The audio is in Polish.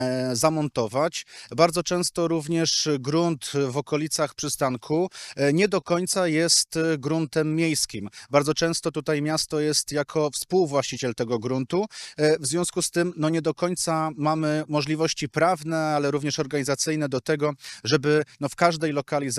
zamontować. Bardzo często również grunt w okolicach przystanku nie do końca jest gruntem miejskim. Bardzo często tutaj miasto jest jako współwłaściciel tego gruntu. W związku z tym nie do końca mamy możliwości prawne, ale również organizacyjne do tego, żeby w każdej lokalizacji